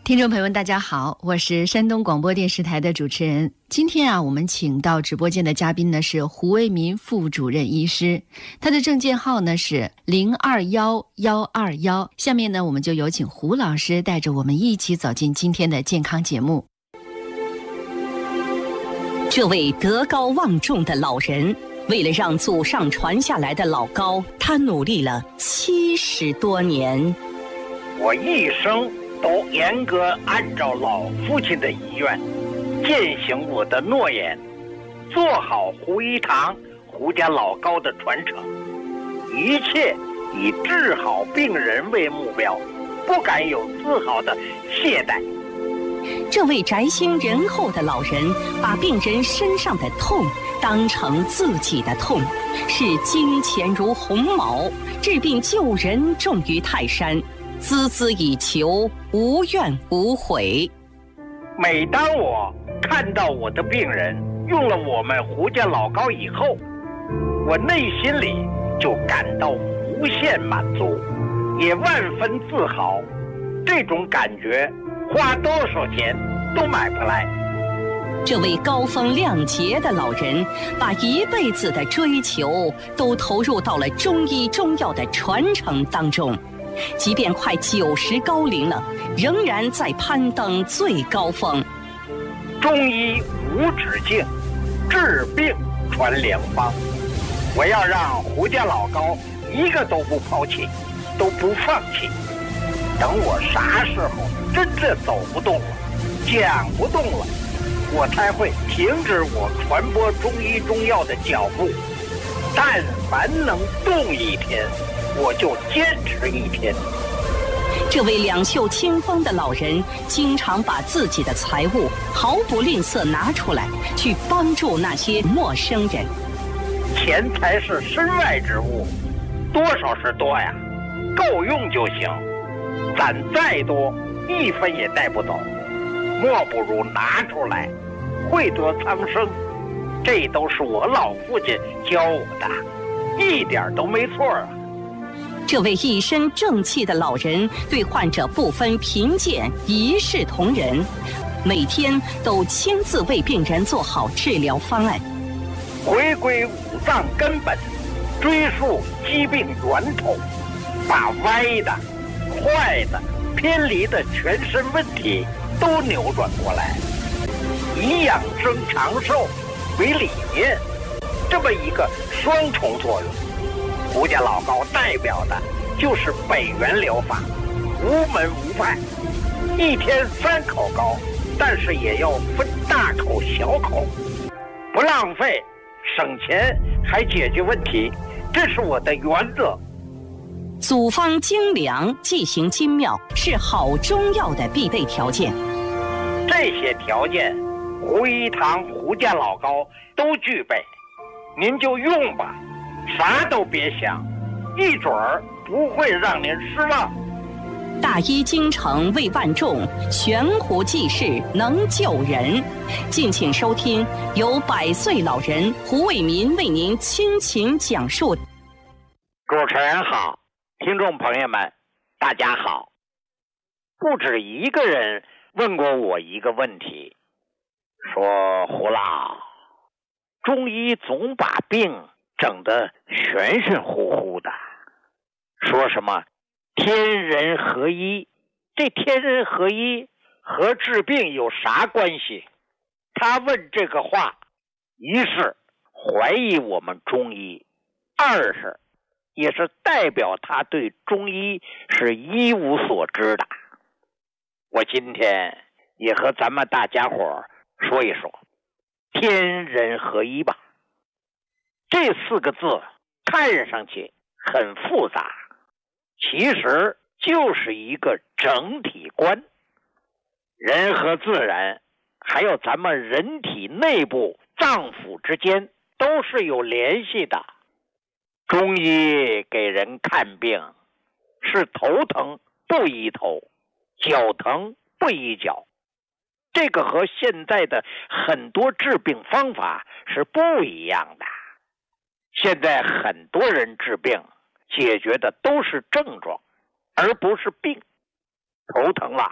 听众朋友们大家好，我是山东广播电视台的主持人。今天我们请到直播间的嘉宾呢是胡为民副主任医师，他的证件号呢是021121。下面呢我们就有请胡老师带着我们一起走进今天的健康节目。 这位德高望重的老人，为了让祖上传下来的老高，他努力了70多年。 我一生都严格按照老父亲的遗愿，践行我的诺言，做好胡一堂胡家老高的传承，一切以治好病人为目标，不敢有丝毫的懈怠。 这位宅心仁厚的老人，把病人身上的痛当成自己的痛，视金钱如鸿毛，治病救人重于泰山，孜孜以求，无怨无悔。 每当我看到我的病人用了我们胡家老高以后，我内心里就感到无限满足，也万分自豪。这种感觉花多少钱都买不来。 这位高风亮节的老人，把一辈子的追求都投入到了中医中药的传承当中，即便快90高龄了，仍然在攀登最高峰。 中医无止境，治病传良方。我要让胡家老高一个都不抛弃，都不放弃。等我啥时候真正走不动了，讲不动了，我才会停止我传播中医中药的脚步。但凡能动一天，我就坚持一天。 这位两袖清风的老人，经常把自己的财物毫不吝啬拿出来，去帮助那些陌生人。 钱财是身外之物，多少是多呀，够用就行。攒再多，一分也带不走，莫不如拿出来，惠得苍生。这都是我老父亲教我的，一点都没错啊。 这位一身正气的老人，对患者不分贫贱，一视同仁，每天都亲自为病人做好治疗方案。 回归五脏根本，追溯疾病源头，把歪的、坏的、偏离的全身问题都扭转过来，以养生长寿为理念，这么一个双重作用。胡家老高代表的就是北元疗法，无门无派，一天3口膏，但是也要分大口小口，不浪费，省钱还解决问题，这是我的原则。 组方精良，剂型精妙，是好中药的必备条件。 这些条件，胡一堂胡家老高都具备，您就用吧，啥都别想，一准儿不会让您失望。 大医精诚为万众，悬壶济世能救人。敬请收听由100岁老人胡为民为您倾情讲述。 主持人好，听众朋友们大家好。不止一个人问过我一个问题，说胡老，中医总把病整得玄玄乎乎的，说什么天人合一，这天人合一和治病有啥关系？他问这个话，一是怀疑我们中医，二是也是代表他对中医是一无所知的。我今天也和咱们大家伙说一说天人合一吧。这4个字看上去很复杂，其实就是一个整体观。人和自然，还有咱们人体内部脏腑之间都是有联系的。中医给人看病，是头疼不医头，脚疼不医脚，这个和现在的很多治病方法是不一样的。现在很多人治病解决的都是症状，而不是病。头疼了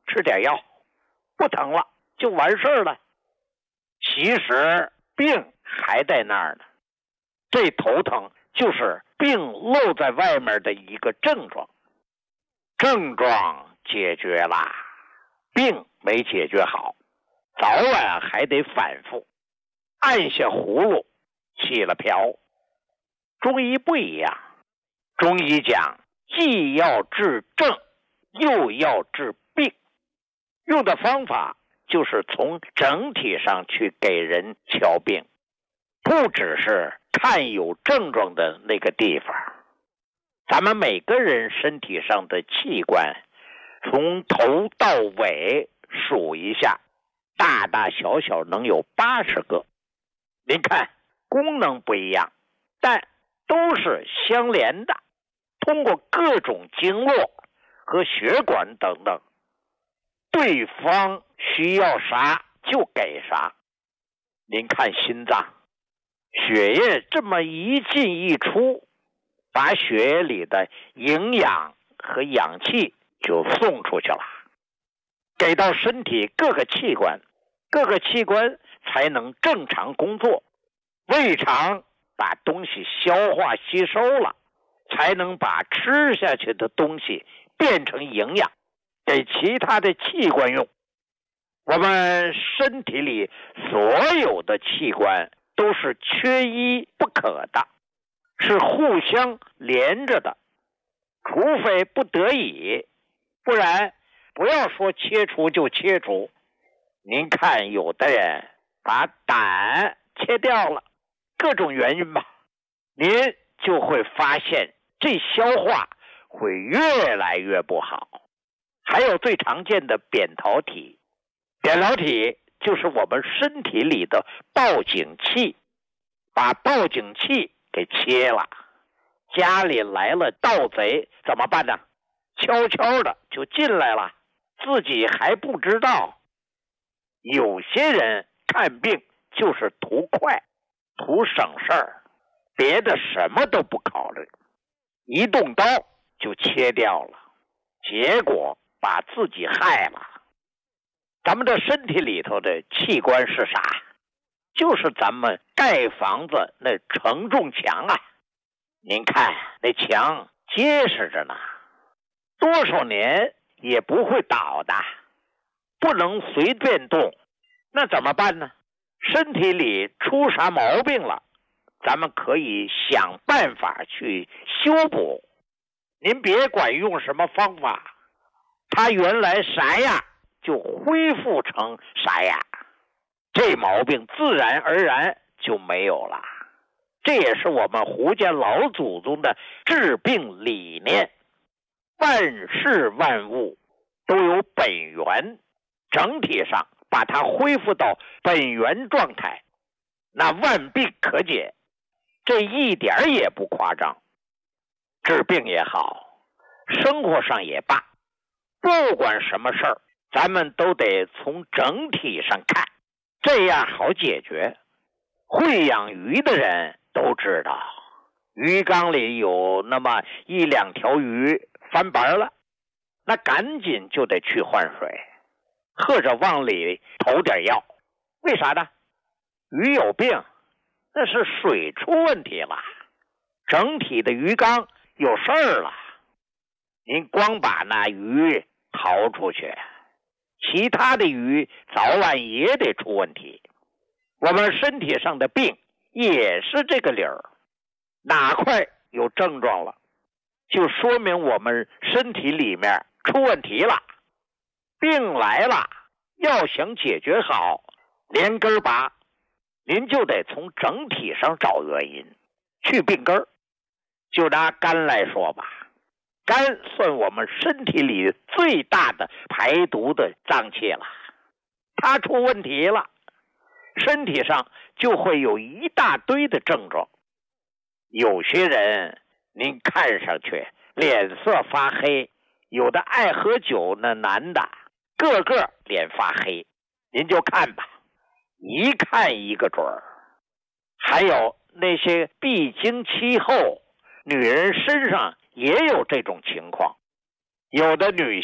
吃点药，不疼了就完事儿了。其实病还在那儿呢，这头疼就是病露在外面的一个症状，症状解决了，病没解决好，早晚还得反复，按下葫芦起了瓢。中医不一样，中医讲既要治症又要治病，用的方法就是从整体上去给人瞧病，不只是看有症状的那个地方。咱们每个人身体上的器官从头到尾数一下，大大小小能有80个。您看功能不一样，但都是相连的，通过各种经络和血管等等，对方需要啥就给啥。您看心脏，血液这么一进一出，把血液里的营养和氧气就送出去了，给到身体各个器官，各个器官才能正常工作。胃肠把东西消化吸收了，才能把吃下去的东西变成营养，给其他的器官用。我们身体里所有的器官都是缺一不可的，是互相连着的，除非不得已，不然不要说切除就切除。您看有的人把胆切掉了，各种原因吧，您就会发现这消化会越来越不好。还有最常见的扁桃体，扁桃体就是我们身体里的报警器，把报警器给切了，家里来了盗贼怎么办呢？悄悄的就进来了，自己还不知道。有些人看病就是图快，图省事儿，别的什么都不考虑，一动刀就切掉了，结果把自己害了。咱们这身体里头的器官是啥？就是咱们盖房子那承重墙啊。您看那墙结实着呢，多少年也不会倒的，不能随便动。那怎么办呢？身体里出啥毛病了，咱们可以想办法去修补。您别管用什么方法，它原来啥样就恢复成啥样，这毛病自然而然就没有了。这也是我们胡家老祖宗的治病理念。万事万物都有本源，整体上把它恢复到本源状态，那万病可解，这一点也不夸张。治病也好，生活上也罢，不管什么事儿，咱们都得从整体上看，这样好解决。会养鱼的人都知道，鱼缸里有那么1、2条鱼翻白了，那赶紧就得去换水，或者往里投点药。为啥呢？鱼有病，那是水出问题了，整体的鱼缸有事儿了。您光把那鱼逃出去，其他的鱼早晚也得出问题。我们身体上的病也是这个理儿，哪块有症状了，就说明我们身体里面出问题了。病来了，要想解决好，连根拔，您就得从整体上找原因，去病根儿。就拿肝来说吧，肝算我们身体里最大的排毒的脏器了，它出问题了，身体上就会有一大堆的症状。有些人您看上去脸色发黑，有的爱喝酒，那男的个个脸发黑，您就看吧，一看一个准儿。还有那些闭经期后，女人身上也有这种情况，有的女性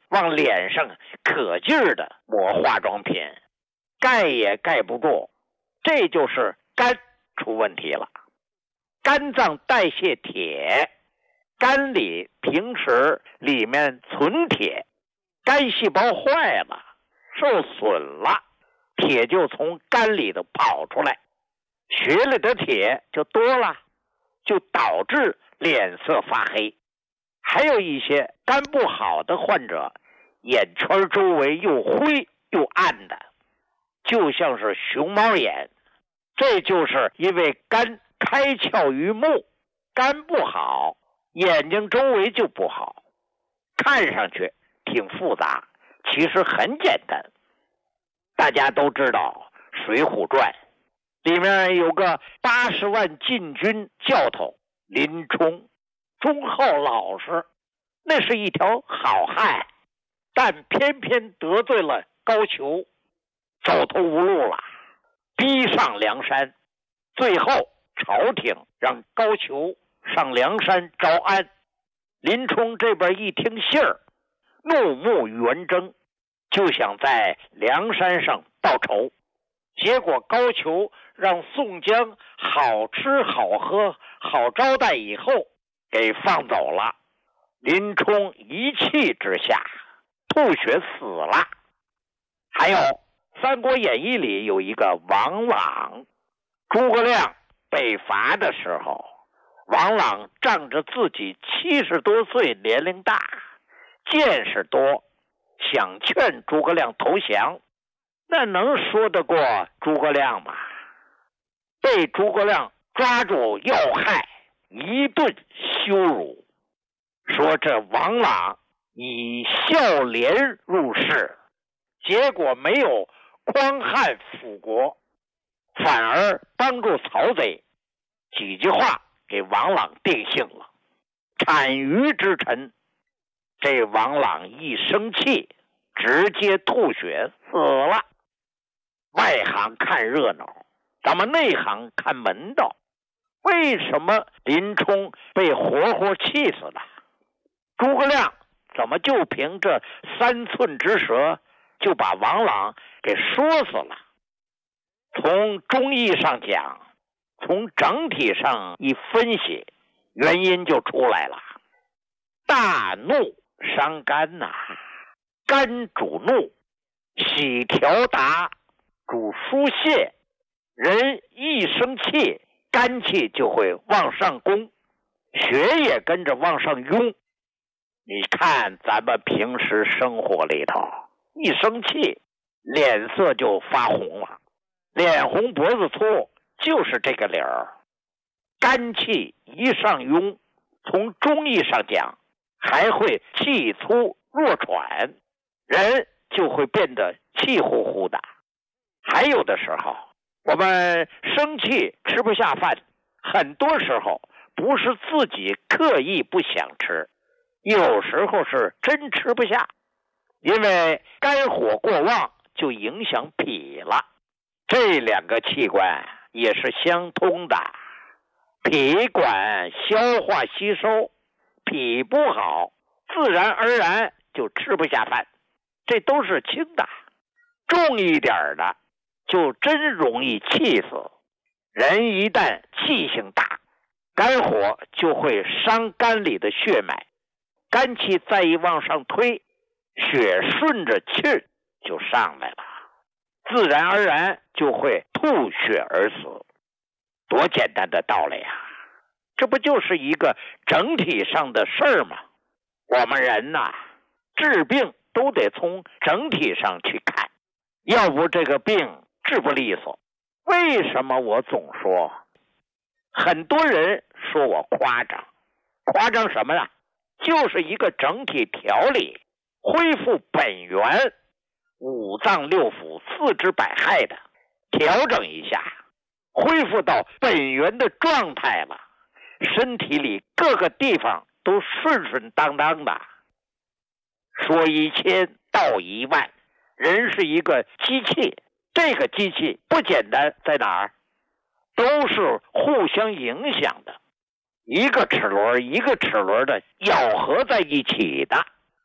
往脸上可劲儿的抹化妆品，盖也盖不住，这就是肝出问题了。肝脏代谢铁，肝里平时里面存铁，肝细胞坏了，受损了，铁就从肝里头跑出来，血里的铁就多了，就导致脸色发黑。还有一些肝不好的患者，眼圈周围又灰又暗的，就像是熊猫眼，这就是因为肝开窍于目，肝不好，眼睛周围就不好。看上去挺复杂，其实很简单。大家都知道《水浒传》里面有个80万禁军教头林冲，忠厚老实，那是一条好汉，但偏偏得罪了高俅，走投无路了，逼上梁山。最后朝廷让高俅上梁山招安，林冲这边一听信儿，怒目圆睁，就想在梁山上报仇。结果高俅让宋江好吃好喝好招待以后给放走了，林冲一气之下吐血死了。还有《三国演义》里有一个王朗，诸葛亮北伐的时候，王朗仗着自己70多岁年龄大，见识多，想劝诸葛亮投降，那能说得过诸葛亮吗？被诸葛亮抓住要害，一顿羞辱，说这王朗以孝廉入仕，结果没有匡汉辅国，反而帮助曹贼。几句话给王朗定性了，产于之臣。这王朗一生气，直接吐血死了。外行看热闹，咱们内行看门道。为什么林冲被活活气死了？诸葛亮怎么就凭这3寸之舌就把王朗给说死了？从中医上讲，从整体上一分析，原因就出来了。大怒伤肝呐，肝主怒，喜调达主疏泄，人一生气，肝气就会往上攻，血也跟着往上涌。你看咱们平时生活里头，一生气脸色就发红了，脸红脖子粗，就是这个理儿。肝气一上涌，从中医上讲，还会气粗弱喘，人就会变得气呼呼的。还有的时候我们生气吃不下饭，很多时候不是自己刻意不想吃，有时候是真吃不下，因为肝火过旺就影响脾了。这2个器官也是相通的，脾管消化吸收，脾不好，自然而然就吃不下饭，这都是轻的。重一点的就真容易气死。人一旦气性大，肝火就会伤肝里的血脉，肝气再一往上推，血顺着气就上来了，自然而然就会吐血而死。多简单的道理啊，这不就是一个整体上的事儿吗？我们人呐，治病都得从整体上去看，要不这个病治不利索。为什么我总说，很多人说我夸张，夸张什么呀？就是一个整体调理，恢复本源，五脏六腑四肢百骸的调整一下，恢复到本源的状态了，身体里各个地方都顺顺当当的。说1000道10000，人是一个机器，这个机器不简单在哪儿？都是互相影响的，一个齿轮一个齿轮的咬合在一起的。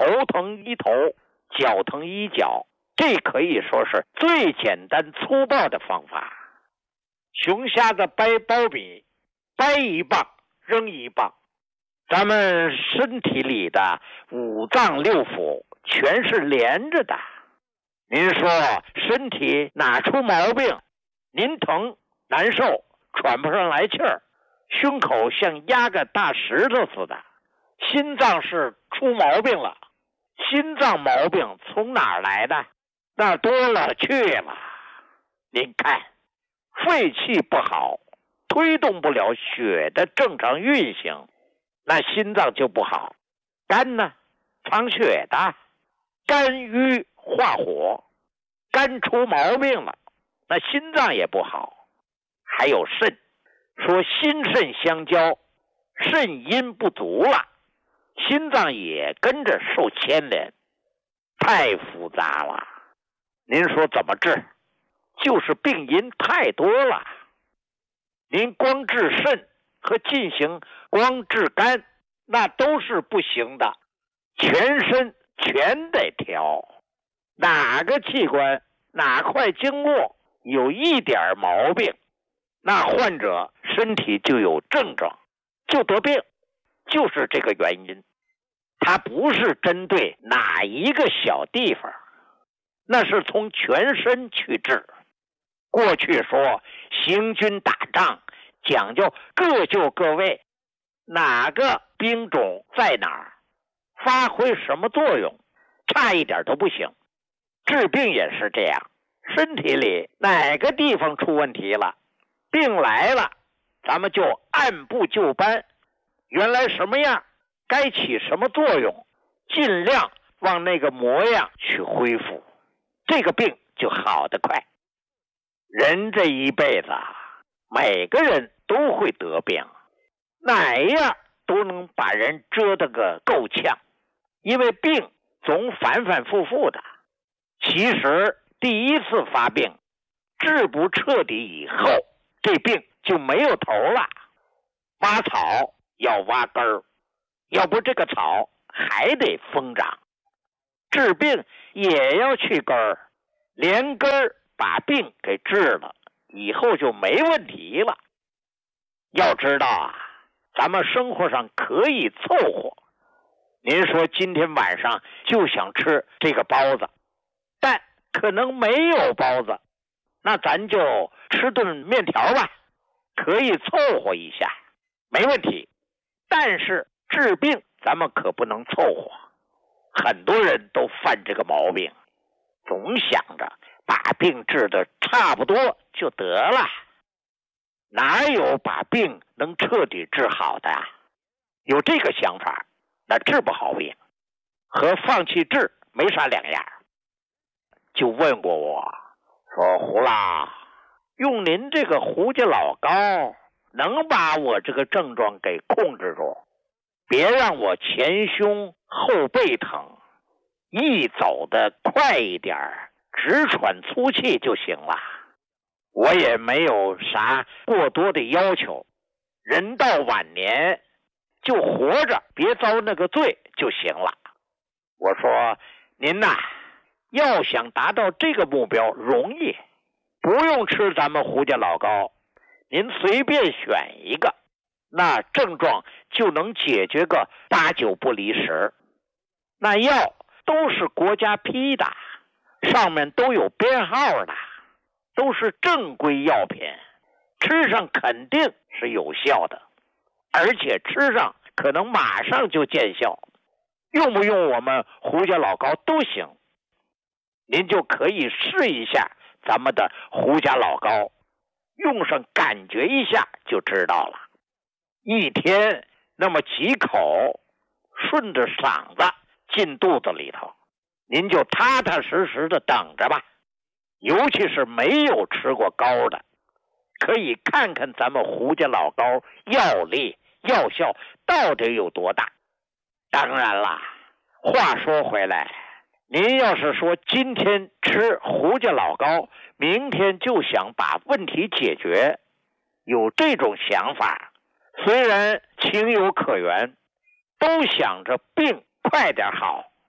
头疼医头，脚疼医脚，这可以说是最简单粗暴的方法。熊瞎子掰苞米，掰一棒扔一棒，咱们身体里的五脏六腑全是连着的。您说身体哪出毛病，您疼难受，喘不上来气儿，胸口像压个大石头似的，心脏是出毛病了。心脏毛病从哪儿来的？那多了去了。您看，肺气不好，推动不了血的正常运行，那心脏就不好。肝呢，藏血的，肝郁化火，肝出毛病了，那心脏也不好。还有肾，说心肾相交，肾阴不足了，心脏也跟着受牵连，太复杂了。您说怎么治？就是病因太多了。您光治肾和进行光治肝，那都是不行的，全身全得调。哪个器官哪块经络有一点毛病，那患者身体就有症状，就得病，就是这个原因。它不是针对哪一个小地方，那是从全身去治。过去说行军打仗讲究各就各位，哪个兵种在哪儿，发挥什么作用，差一点都不行。治病也是这样，身体里哪个地方出问题了，病来了，咱们就按部就班，原来什么样该起什么作用，尽量往那个模样去恢复，这个病就好得快。人这一辈子每个人都会得病，哪样都能把人折腾个够呛，因为病总反反复复的。其实第一次发病治不彻底以后，这病就没有头了。挖草要挖根儿，要不这个草还得疯长。治病也要去根儿，连根儿把病给治了，以后就没问题了。要知道啊，咱们生活上可以凑合。您说今天晚上就想吃这个包子，但可能没有包子，那咱就吃顿面条吧，可以凑合一下，没问题。但是治病咱们可不能凑合，很多人都犯这个毛病，总想着把病治得差不多就得了，哪有把病能彻底治好的？有这个想法，那治不好病，和放弃治没啥两样。就问过我说，胡老，用您这个胡家老膏能把我这个症状给控制住，别让我前胸后背疼，一走得快一点，直喘粗气就行了。我也没有啥过多的要求，人到晚年就活着，别遭那个罪就行了。我说您呐，要想达到这个目标容易，不用吃咱们胡家老膏，您随便选一个，那症状就能解决个8、9不离10。那药都是国家批的，上面都有编号的，都是正规药品，吃上肯定是有效的，而且吃上可能马上就见效。用不用我们胡家老膏都行，您就可以试一下咱们的胡家老膏，用上感觉一下就知道了。一天那么几口，顺着嗓子进肚子里头，您就踏踏实实的等着吧。尤其是没有吃过膏的，可以看看咱们胡家老膏药力药效到底有多大。当然啦，话说回来，您要是说今天吃胡家老膏，明天就想把问题解决，有这种想法，虽然情有可原，都想着病快点好，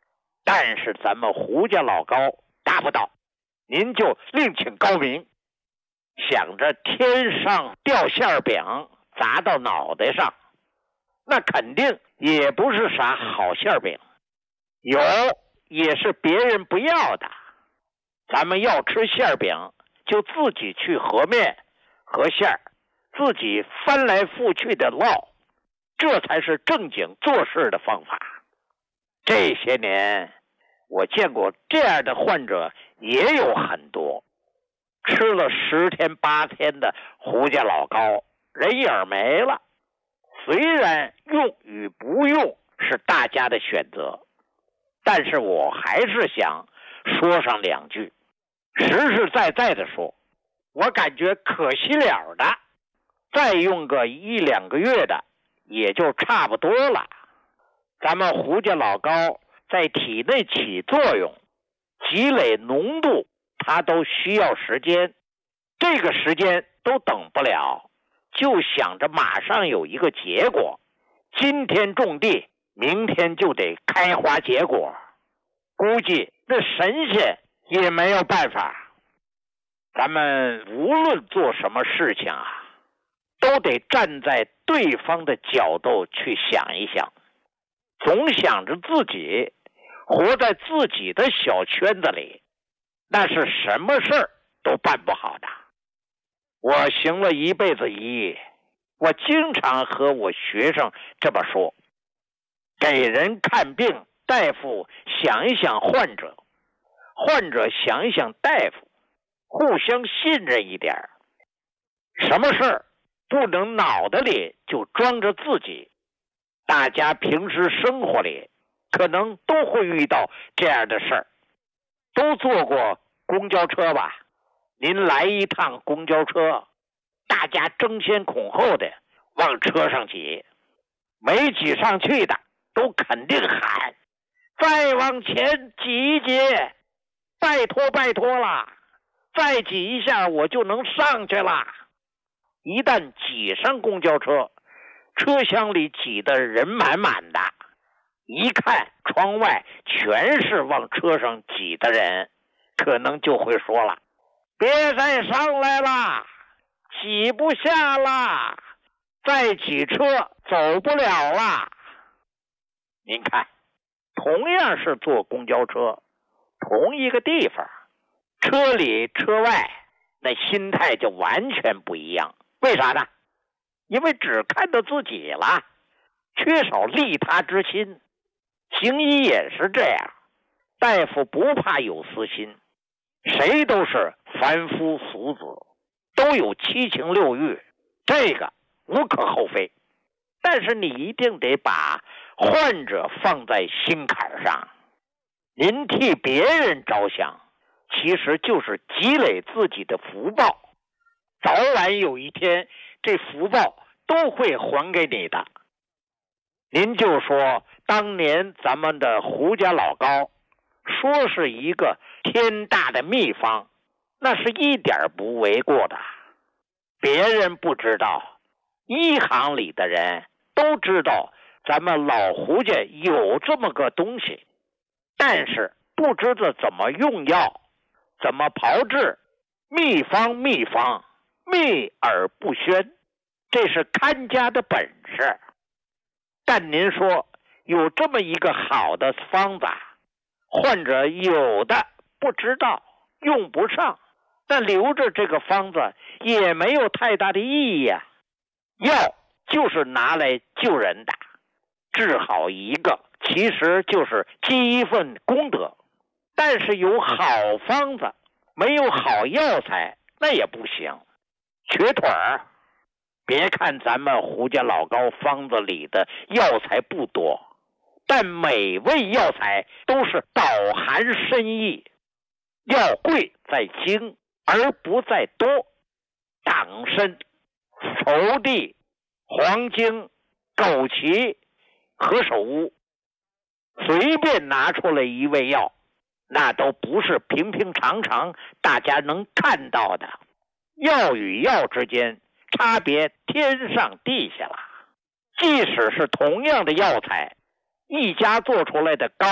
但是咱们胡家老高达不到，您就另请高明。想着天上掉馅饼砸到脑袋上，那肯定也不是啥好馅饼，有也是别人不要的。咱们要吃馅饼，就自己去和面和馅儿，自己翻来覆去的烙，这才是正经做事的方法。这些年我见过这样的患者也有很多，吃了10天8天的胡家老高，人影没了。虽然用与不用是大家的选择，但是我还是想说上2句。实实在在的说，我感觉可惜了的，再用个1、2个月的也就差不多了。咱们胡家老高在体内起作用，积累浓度，它都需要时间，这个时间都等不了，就想着马上有一个结果，今天种地，明天就得开花结果，估计那神仙也没有办法。咱们无论做什么事情啊，都得站在对方的角度去想一想，总想着自己，活在自己的小圈子里，那是什么事儿都办不好的。我行了一辈子医，我经常和我学生这么说，给人看病，大夫想一想患者，患者想一想大夫，互相信任一点。什么事儿不能脑袋里就装着自己，大家平时生活里可能都会遇到这样的事儿。都坐过公交车吧？您来一趟公交车，大家争先恐后的往车上挤，没挤上去的都肯定喊，再往前挤一挤，拜托拜托了，再挤一下我就能上去了。一旦挤上公交车，车厢里挤得人满满的，一看窗外全是往车上挤的人，可能就会说了，别再上来了，挤不下了，再挤车走不了了。您看，同样是坐公交车，同一个地方，车里车外那心态就完全不一样。为啥呢？因为只看到自己了，缺少利他之心。行医也是这样，大夫不怕有私心，谁都是凡夫俗子，都有7情6欲，这个无可厚非。但是你一定得把患者放在心坎上，您替别人着想，其实就是积累自己的福报，早晚有一天这福报都会还给你的。您就说当年咱们的胡家老高说是一个天大的秘方，那是一点不为过的。别人不知道，医行里的人都知道咱们老胡家有这么个东西，但是不知道怎么用药，怎么炮制，秘方秘而不宣，这是看家的本事。但您说有这么一个好的方子，患者有的不知道，用不上，那留着这个方子也没有太大的意义呀。药就是拿来救人的，治好一个其实就是积一份功德。但是有好方子，没有好药材，那也不行，瘸腿儿。别看咱们胡家老高方子里的药材不多，但每味药材都是饱含深意。药贵在精，而不在多。党参、熟地、黄精、枸杞、何首乌，随便拿出来一味药，那都不是平平常常大家能看到的。药与药之间差别天上地下了。即使是同样的药材，一家做出来的膏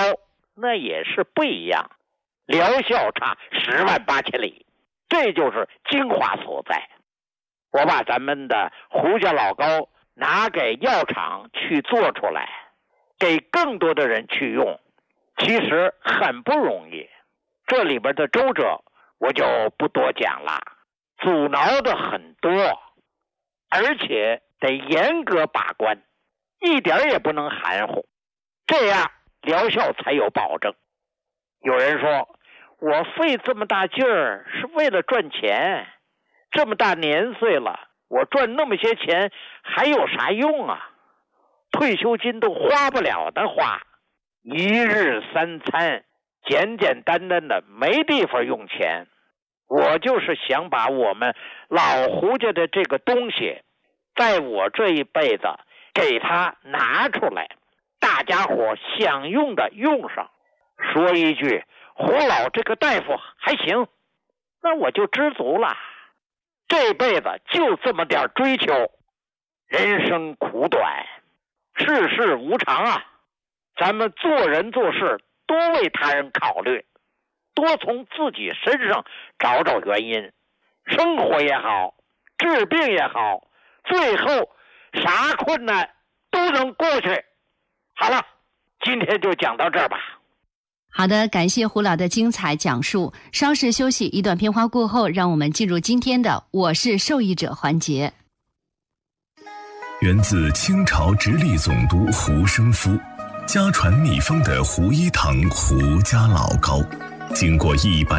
那也是不一样，疗效差108000里，这就是精华所在。我把咱们的胡家老膏拿给药厂去做出来，给更多的人去用，其实很不容易。这里边的周折我就不多讲了，阻挠的很多，而且得严格把关，一点也不能含糊，这样疗效才有保证。有人说，我费这么大劲儿是为了赚钱，这么大年岁了，我赚那么些钱还有啥用啊？退休金都花不了的花，一日三餐简简单单的没地方用钱。我就是想把我们老胡家的这个东西，在我这一辈子给它拿出来，大家伙想用的用上。说一句，胡老这个大夫还行，那我就知足了。这辈子就这么点追求，人生苦短，世事无常啊！咱们做人做事多为他人考虑，多从自己身上找找原因，生活也好，治病也好，最后啥困难都能过去。好了，今天就讲到这儿吧。 好的，感谢胡老的精彩讲述。稍事休息，一段片花过后，让我们进入今天的我是受益者环节。 源自清朝直隶总督胡生夫，家传秘方的胡一堂胡家老膏，经过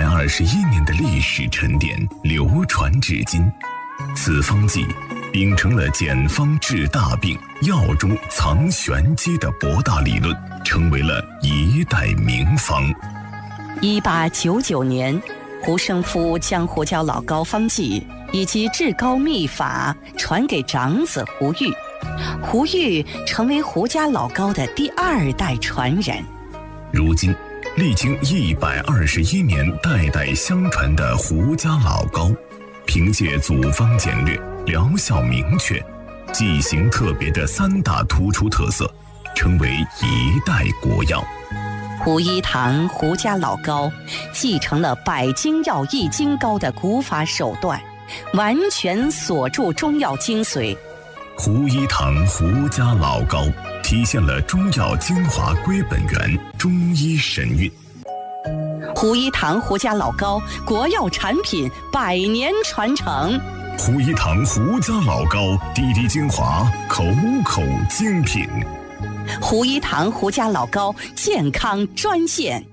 121年的历史沉淀，流传至今。此方剂秉承了简方治大病、药中藏玄机的博大理论，成为了一代名方。 1899年，胡生夫将胡椒老膏方剂以及治膏秘法传给长子胡玉，胡玉成为胡家老膏的第2代传人。 如今历经121年代代相传的胡家老膏，凭借组方简略、疗效明确、剂型特别的3大突出特色，成为一代国药。 胡一堂胡家老膏继承了百精药易筋膏的古法手段，完全锁住中药精髓。 胡一堂胡家老膏体现了中药精华归本源，中医神韵。 胡一堂胡家老膏国药产品100年传承。 胡一堂胡家老膏滴滴精华，口口精品。 胡一堂胡家老膏健康专线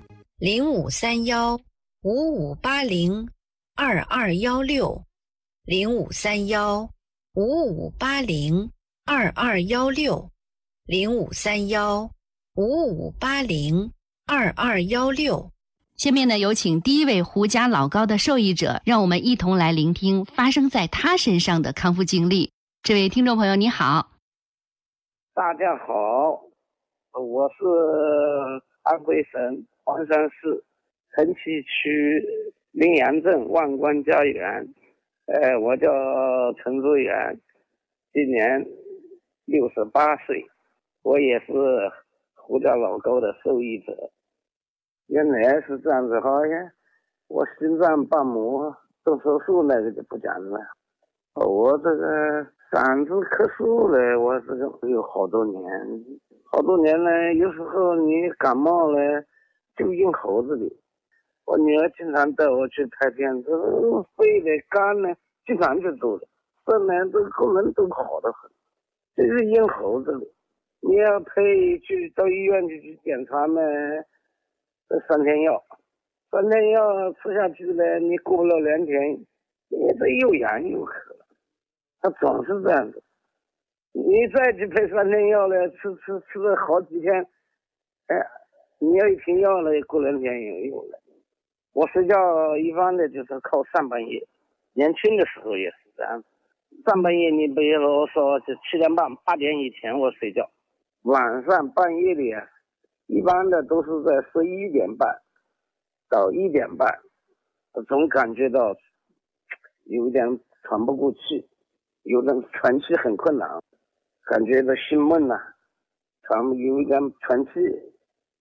0531-5580-2216，0531-5580-2216。下面呢，有请第一位胡家老膏的受益者，让我们一同来聆听发生在他身上的康复经历。这位听众朋友你好。 大家好，我是安徽省黄山市城西区临阳镇万官家园，我叫陈竹元，今年68岁，我也是胡家老膏的受益者。原来是这样子，好像我心脏瓣膜动手术那个就不讲了，我这个嗓子咳嗽了，我这个有好多年了。有时候你感冒了就硬喉子里，我女儿经常带我去拍片子，肺的肝呢经常就走了，肾呢这个功能都好得很，就是硬喉子里。你要配去到医院去检查呢，3天药吃下去了，你过不了2天，你这又痒又渴，它总是这样子。你再去配3天药了，吃了好几天，你要一停药了，过2天也有了。我睡觉一般的就是靠上半夜，年轻的时候也是这样子。上半夜你比如说就7点半、8点以前我睡觉，晚上半夜里一般的都是在11点半到1点半，总感觉到有点喘不过气，有点喘气很困难，感觉到心闷有一点喘气，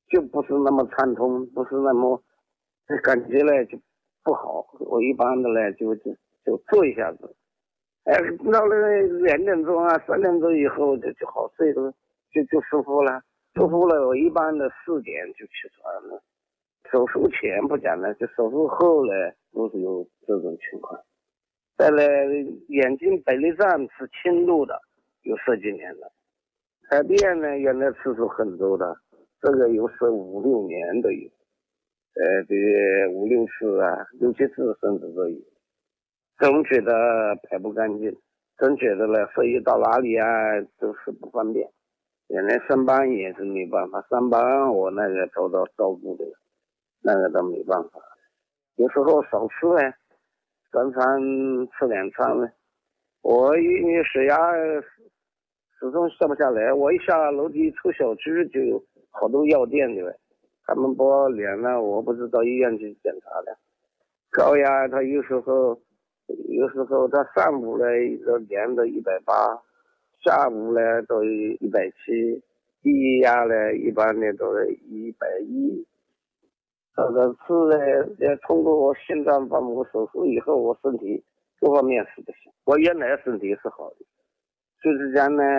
就不是那么畅通，不是那么感觉呢就不好。我一般的呢就坐一下子，到了2点钟啊3点钟以后就好睡了，就舒服了。舒服了，我一般的4点就起床了。手术前不讲了，就手术后呢都是有这种情况。再来眼睛白内障是轻度的，有10几年了。改变呢原来次数很多的，这个有15、16年都有，这5、6次啊，6、7次甚至都有。总觉得排不干净，总觉得呢所以到哪里啊都是不方便。原来上班也是没办法，上班我那个受到照顾的，那个都没办法。有时候少吃呢，3餐吃2餐呢。我因为血压始终下不下来，我一下楼梯出小区就有好多药店的，他们把我量了，我不是到医院去检查的。高压他有时候他上午呢都量到180，下午呢都170，低压呢一般的都是110。这次呢通过我心脏瓣膜手术以后，我身体各方面是不行。我原来身体是好的，就是讲呢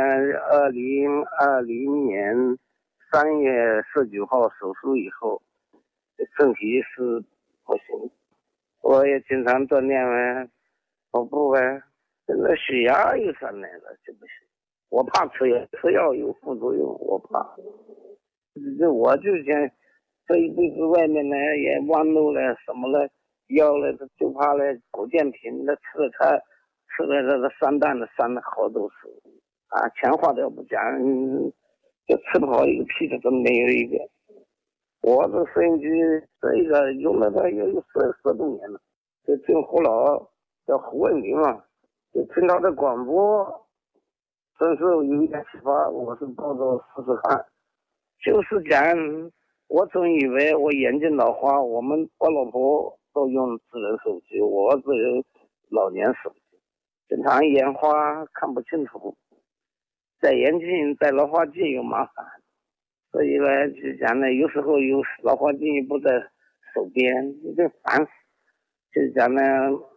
2020年3月19号手术以后，身体是不行。我也经常锻炼啊，跑步啊，现在血压又上来了就不行。我怕吃药有副作用，我怕。我就想这一辈子外面呢也弯路了什么了，药了就怕了保健品的吃了这个3担的3了好多次啊，钱花都不讲，就吃不好一个屁的都没有一个。我这收音机这个用了它有10多年了，就听胡老叫胡文明嘛，就听他的广播，真是有一点启发，我是抱着试试看。就是讲我总以为我眼睛老花，我老婆都用智能手机，我只有老年手机，经常眼花看不清楚，戴眼镜戴老花镜又麻烦，所以呢就讲呢有时候有老花镜不在手边，就烦死。就是讲呢